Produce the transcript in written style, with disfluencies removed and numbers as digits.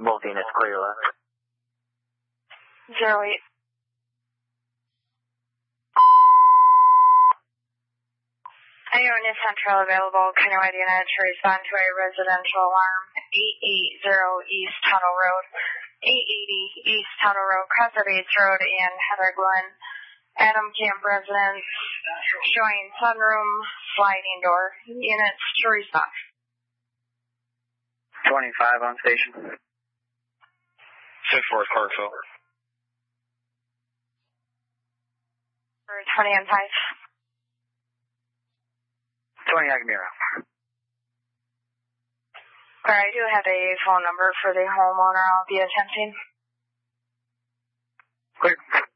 Both units clear left. 08. Ionia Central available. Countywide unit to respond to a residential alarm. 880 East Tuttle Road. 880 East Tuttle Road, cross of Bates Road in Heather Glen. Adam Camp residence showing sunroom sliding door. Units to respond. 25 on station. 6-4 Clarksville. 20 and 5. 20 Agamira. I do have a phone number for the homeowner I'll be attempting. Clear.